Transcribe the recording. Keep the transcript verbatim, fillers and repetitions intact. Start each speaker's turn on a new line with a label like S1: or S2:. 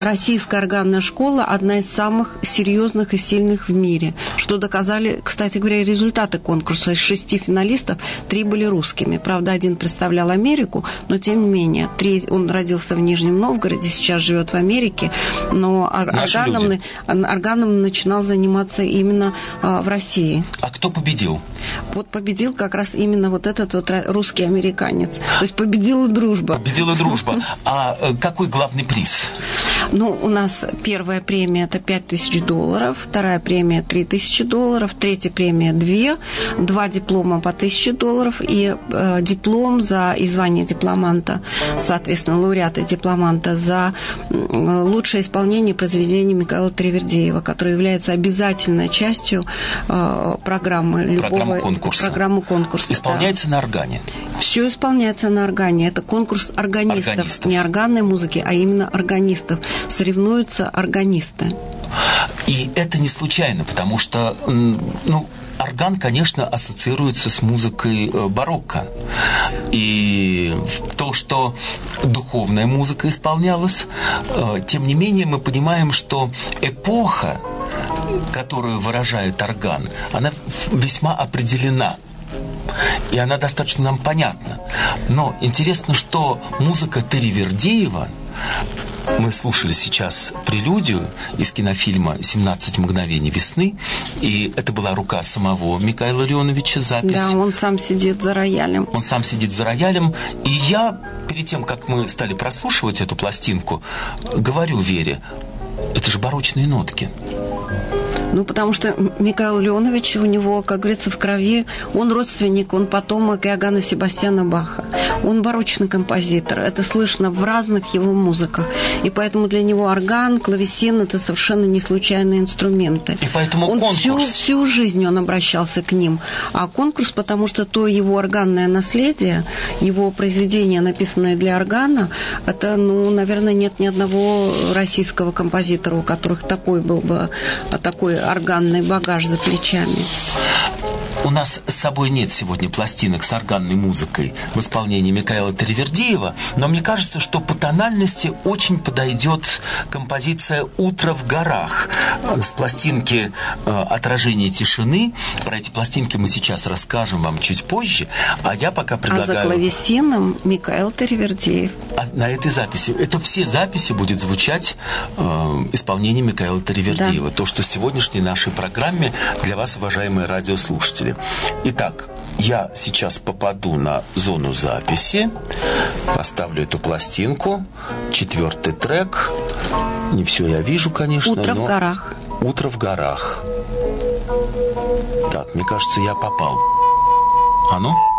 S1: Российская органная школа – одна из самых серьезных и сильных в мире, что доказали, кстати говоря, результаты конкурса. Из шести финалистов три были русскими. Правда, один представлял Америку, но тем не менее. Три, он родился в Нижнем Новгороде, сейчас живет в Америке, но органом, органом начинал заниматься именно а, в России.
S2: А кто победил?
S1: Вот победил как раз именно вот этот вот русский американец. То есть победила дружба.
S2: Победила дружба. А какой главный приз?
S1: Ну, у нас первая премия – это пять тысяч долларов, вторая премия – три тысячи долларов, третья премия – две, два диплома по тысяче долларов и э, диплом за и звание дипломанта, соответственно, лауреата дипломанта за э, лучшее исполнение произведений Микаэла Таривердиева, которое является обязательной частью э, программы любого
S2: программы конкурса.
S1: Программы конкурса.
S2: Исполняется да. на органе?
S1: Все исполняется на органе. Это конкурс органистов, органистов. Не органной музыки, а именно органистов. Соревнуются органисты.
S2: И это не случайно, потому что, ну, орган, конечно, ассоциируется с музыкой барокко. И то, что духовная музыка исполнялась, тем не менее мы понимаем, что эпоха, которую выражает орган, она весьма определена. И она достаточно нам понятна. Но интересно, что музыка Таривердиева, мы слушали сейчас прелюдию из кинофильма «семнадцать мгновений весны», и это была рука самого Микаэла Леоновича, запись.
S1: Да, он сам сидит за роялем.
S2: Он сам сидит за роялем, и я, перед тем, как мы стали прослушивать эту пластинку, говорю Вере, это же барочные нотки.
S1: Ну, потому что Микаэл Леонович, у него, как говорится, в крови, он родственник, он потомок Иоганна Себастьяна Баха. Он барочный композитор. Это слышно в разных его музыках. И поэтому для него орган, клавесин – это совершенно не случайные инструменты.
S2: И поэтому
S1: он
S2: конкурс.
S1: Всю, всю жизнь он обращался к ним. А конкурс, потому что то его органное наследие, его произведение, написанное для органа, это, ну, наверное, нет ни одного российского композитора, у которых такой был бы, такой органный багаж за плечами.
S2: У нас с собой нет сегодня пластинок с органной музыкой в исполнении Микаэла Таривердиева, но мне кажется, что по тональности очень подойдет композиция «Утро в горах» с пластинки «Отражение тишины». Про эти пластинки мы сейчас расскажем вам чуть позже, а я пока предлагаю...
S1: А за клавесином Микаэл Таривердиев.
S2: А на этой записи, это все записи будет звучать э, исполнение Микаэла Таривердиева. Да. То, что в сегодняшней нашей программе для вас, уважаемые радиослушатели. Итак, я сейчас попаду на зону записи, поставлю эту пластинку, четвертый трек. Не все я вижу, конечно.
S1: «Утро
S2: но...
S1: в горах».
S2: «Утро в горах». Так, мне кажется, я попал. А ну?